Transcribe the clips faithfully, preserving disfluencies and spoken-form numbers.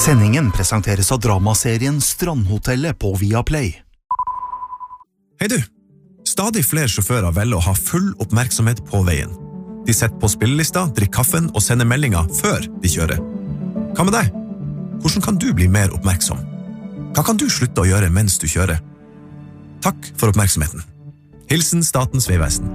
Sendingen presenteres av dramaserien Strandhotellet på Viaplay. Hei du! Stadig flere sjåfører velger å ha full oppmerksomhet på veien. De setter på spillelista, drikker kaffen og sender meldinger før de kjører. Hva med deg? Hvordan kan du bli mer oppmerksom? Hva kan du slutte å gjøre mens du kjører? Takk for oppmerksomheten. Hilsen Statens Vegvesen.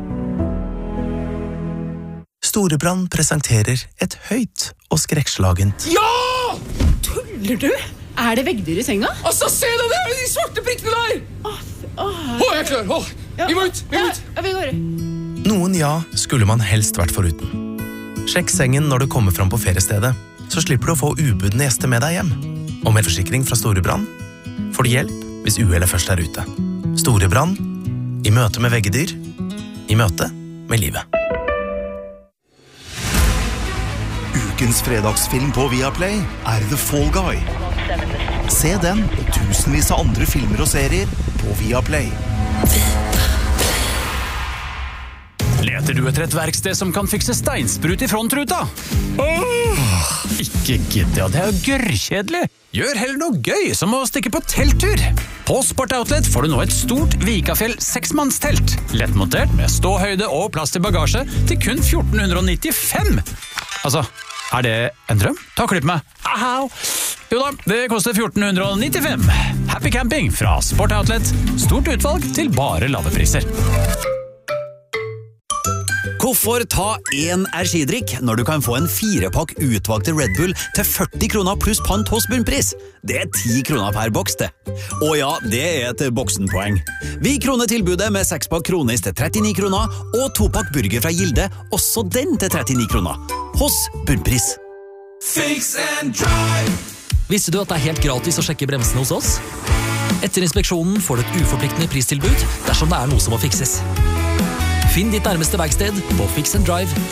Storebrand presenterer et høyt og skrekkslagent. Ja! Tuller du? Er det veggdyr i senga? Altså, se deg der, de svarte prikkene der! Åh, åh. Å, jeg er klar, åh, vi må ut, vi må ut! Ja, vi går. Noen ja skulle man helst vært foruten. Sjekk sengen når du kommer fram på feriestedet, så slipper du å få ubudne gjester med deg hjem. Og med forsikring fra Storebrand får du hjelp hvis uhellet først er ute. Storebrand, i møte med veggedyr, i møte med livet. Ukens fredagsfilm på Viaplay er The Fall Guy. Se den og tusenvis av andre filmer og serier på Viaplay. Leter du etter et verksted som kan fikse steinsprut i frontruta? Åh, ikke gidd, ja, det er jo gørrkjedelig. Gjør heller noe gøy, som å stikke på telttur. På Sport Outlet får du nå et stort Vikafjell seksmannstelt. Lettmontert med ståhøyde og plass til bagasje til kun fjorten nittifem. Altså, er det en drøm? Ta klipp meg. Ahau. Jo da, det koster fjorten nittifem. Happy camping fra Sport Outlet. Stort utvalg til bare lave priser. Hvorfor ta én energidrikk når du kan få en firepakk utvalgte Red Bull til førti kroner pluss pant hos bunnpris? Det er ti kroner per boks, det. Og ja, det er et boksenpoeng. Vi kroner tilbudet med sekspakk kronis til trettini kroner, og topakk burger fra Gilde, også den til trettini kroner. Hos bunnpris. Fix and drive! Visste du at det er helt gratis å sjekke bremsene hos oss? Etter inspeksjonen får du et uforpliktende pristilbud dersom det er noe som må fikses. Finn ditt nærmeste verksted på Fix and Drive.